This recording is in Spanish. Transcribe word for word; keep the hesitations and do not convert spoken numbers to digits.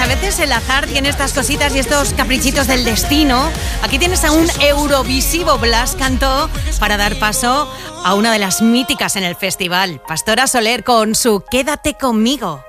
veces el azar tiene estas cositas y estos caprichitos del destino. Aquí tienes a un Eurovisivo Blas Cantó para dar paso a una de las míticas en el festival, Pastora Soler con su Quédate conmigo.